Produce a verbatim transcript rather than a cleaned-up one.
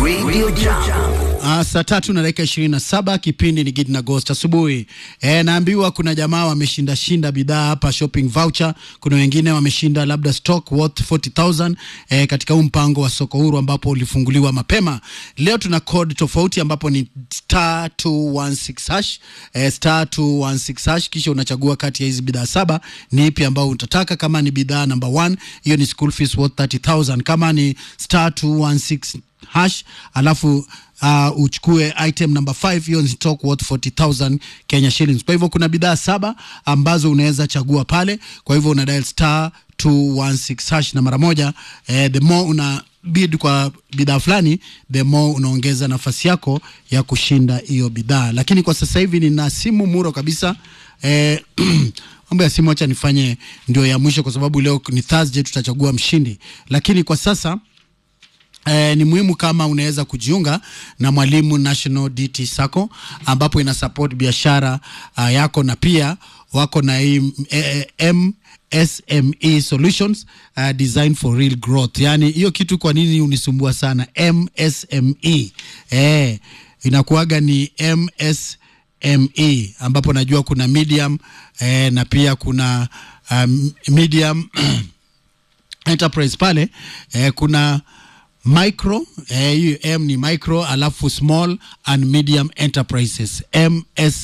Radio Jambo. Uh, saa tatu na dakika ishirini na saba, kipindi ni Gidi na Ghost asubuhi. E, naambiwa kuna jamaa wameshinda shinda bidhaa hapa shopping voucher. Kuna wengine wameshinda labda stock worth forty thousand e, katika huu mpango wa soko huru ambapo ulifunguliwa mapema. Leo tuna code tofauti ambapo ni star two one six hash, e, star two one six hash, kisha unachagua kati ya hizi bidhaa saba ni ipi ambao utataka. Kama ni bidhaa number one, hiyo ni school fees worth thirty thousand. Kama ni star two one six hash alafu uh, uchukue item number five, hiyo ni stock worth forty thousand Kenya shillings. Kwa hivyo kuna bidhaa saba ambazo unaweza chagua pale. Kwa hivyo una dial star two one six hash na mara moja, eh, the more una bid kwa bidhaa fulani, the more unaongeza nafasi yako ya kushinda hiyo bidhaa. Lakini kwa sasa hivi nina simu muro kabisa. Eh, mambo ya simu acha nifanye ndio ya mwisho kwa sababu leo ni Thursday, tutachagua mshindi. Lakini kwa sasa Eh, ni muhimu kama unaweza kujiunga na Mwalimu National D T Sacco ambapo ina support biashara uh, yako, na pia wako na hii eh, M S M E solutions uh, designed for real growth. Yani hiyo kitu kwa nini unisumbua sana? M S M E eh, inakuaga ni M S M E ambapo najua kuna medium eh, na pia kuna um, medium enterprise pale, eh, kuna micro, eh, M ni micro, alafu small and medium enterprises, M S